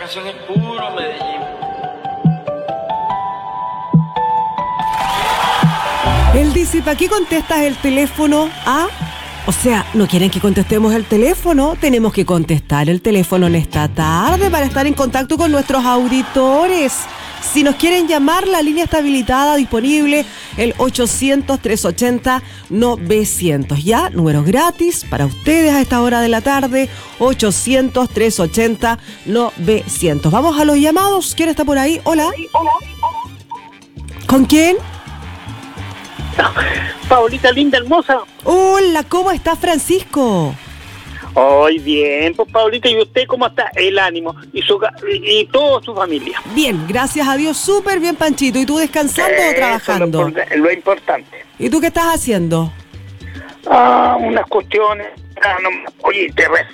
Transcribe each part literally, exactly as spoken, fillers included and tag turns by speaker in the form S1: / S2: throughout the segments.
S1: canción es puro Medellín.
S2: Él dice, ¿para qué contestas el teléfono? ¿Ah? O sea, ¿no quieren que contestemos el teléfono? Tenemos que contestar el teléfono en esta tarde para estar en contacto con nuestros auditores. Si nos quieren llamar, la línea está habilitada, disponible, el ochocientos, trescientos ochenta, novecientos. Ya, números gratis para ustedes a esta hora de la tarde, ochocientos, trescientos ochenta, novecientos. Vamos a los llamados. ¿Quién está por ahí? Hola. ¿Con quién?
S3: Paulita linda, hermosa.
S2: Hola, ¿cómo está Francisco?
S3: Hoy bien, pues Paulita, ¿y usted cómo está? El ánimo y su y, y toda su familia.
S2: Bien, gracias a Dios, súper bien, Panchito. ¿Y tú descansando eh, o trabajando?
S3: Eso es lo, lo importante.
S2: ¿Y tú qué estás haciendo?
S3: Ah, unas cuestiones. Ah, no, oye, te res...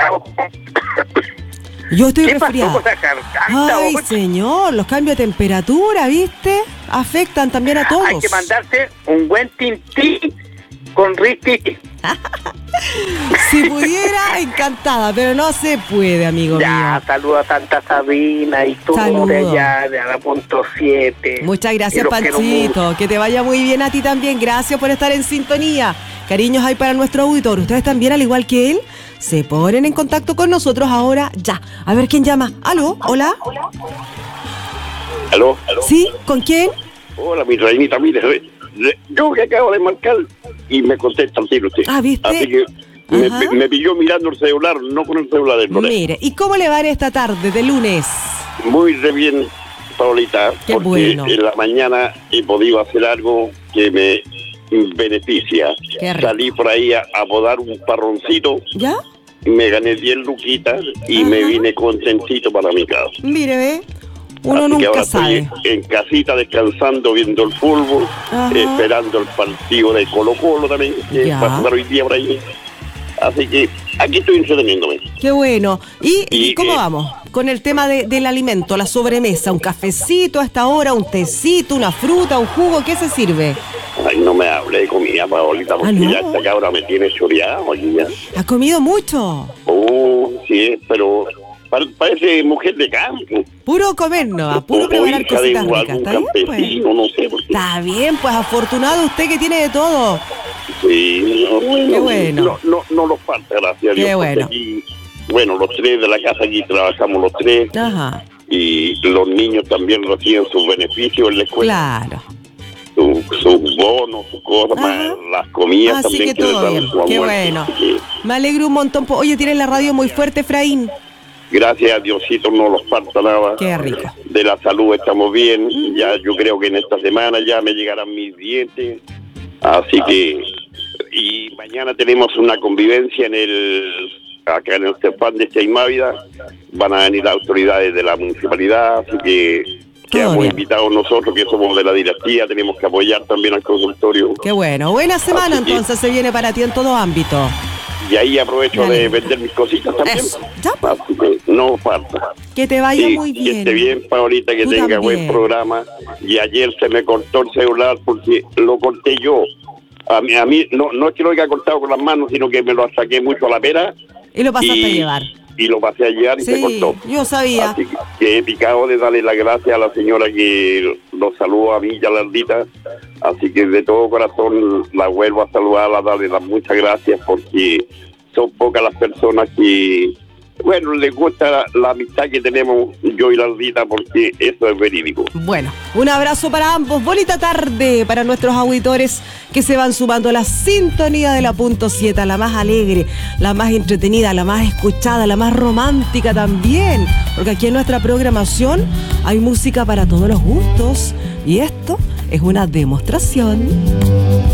S2: Yo estoy
S3: ¿Qué
S2: resfriada. Ay, señor, los cambios de temperatura, ¿viste? Afectan también a todos.
S3: Hay que mandarse un buen tintín con Ricky.
S2: Si pudiera, encantada, pero no se puede, amigo
S3: ya,
S2: mío.
S3: Ya, saluda a Santa Sabina y todo de allá, de la punto siete.
S2: Muchas gracias, Panchito. Que te vaya muy bien a ti también. Gracias por estar en sintonía. Cariños hay para nuestro auditor. Ustedes también, al igual que él, se ponen en contacto con nosotros ahora ya. A ver quién llama. ¿Aló? ¿Hola?
S4: ¿Aló? ¿Aló?
S2: ¿Sí? ¿Con quién?
S4: Hola, mi reinita, mire, yo que acabo de marcar y me contesta al tiro usted.
S2: Ah, ¿viste?
S4: Así que me, me pilló mirando el celular, no con el celular del Lorenzo.
S2: Mire, ¿y cómo le va en esta tarde de lunes?
S4: Muy re bien, Paulita,
S2: Qué
S4: porque
S2: bueno.
S4: En la mañana he podido hacer algo que me beneficia. Salí por ahí a, a podar un parroncito.
S2: ¿Ya?
S4: Me gané diez luquitas y Ajá. me vine contentito para mi casa.
S2: Mire, ve. Uno
S4: Así
S2: nunca
S4: que ahora
S2: sabe.
S4: Estoy en casita descansando, viendo el fútbol, Ajá. esperando el partido de Colo Colo también, que va a jugar hoy día por ahí. Así que aquí estoy entreteniéndome.
S2: Qué bueno. ¿Y,
S4: y
S2: ¿y cómo eh, vamos? Con el tema de, del alimento, la sobremesa, un cafecito a esta hora, un tecito, una fruta, un jugo, ¿qué se sirve?
S4: Ay, no me hable de comida, Paolita, porque ¿Ah, no? ya esta cabra me tiene choreado aquí ya.
S2: ¿Ha comido mucho?
S4: Oh, sí, pero parece mujer de campo.
S2: Puro comer, no, puro preparar cositas ricas. ¿Está bien, pues?
S4: No sé por qué.
S2: Está bien, pues afortunado usted que tiene de todo.
S4: Sí, no, bueno,
S2: qué bueno.
S4: No, no, no nos falta, gracias a Dios.
S2: Qué bueno.
S4: Aquí, bueno, los tres de la casa aquí trabajamos los tres.
S2: Ajá.
S4: Y los niños también reciben sus beneficios en la escuela.
S2: Claro.
S4: Sus su bonos, sus cosas, más, las comidas
S2: Así
S4: también.
S2: que todo bien. Qué bueno. Que... Me alegro un montón. Oye, ¿tienes la radio muy fuerte, Efraín?
S4: Gracias a Diosito no nos falta nada.
S2: Qué rico.
S4: De la salud estamos bien. Mm. Ya yo creo que en esta semana ya me llegarán mis dientes. Así que... Y mañana tenemos una convivencia en el... Acá en el Cefán de Chaimávida. Van a venir autoridades de la municipalidad, así que... Que hemos invitado nosotros, que somos de la directiva, tenemos que apoyar también al consultorio.
S2: Qué bueno. Buena semana, así entonces, que, se viene para ti en todo ámbito.
S4: Y ahí aprovecho Dale. de vender mis cositas también.
S2: Eso. Ya.
S4: Así que no falta.
S2: Que te vaya
S4: sí,
S2: muy bien.
S4: Que esté bien, Paulita, que
S2: Tú
S4: tenga
S2: también.
S4: buen programa. Y ayer se me cortó el celular porque lo corté yo. A mí, a mí no, no es que lo haya cortado con las manos, sino que me lo saqué mucho a la pera.
S2: Y lo pasaste
S4: y...
S2: a llevar.
S4: Y lo pasé a llevar y
S2: sí,
S4: se cortó.
S2: Yo sabía.
S4: Así que he picado de darle las gracias a la señora que los saludó a mí y a la Ardita. Así que de todo corazón la vuelvo a saludar, a darle las muchas gracias porque son pocas las personas que, bueno, les gusta la, la amistad que tenemos yo y la Ardita porque eso es verídico.
S2: Bueno, un abrazo para ambos. Bonita tarde para nuestros auditores que se van sumando a la sintonía de la punto siete, la más alegre, la más entretenida, la más escuchada, la más romántica también. Porque aquí en nuestra programación hay música para todos los gustos y esto es una demostración.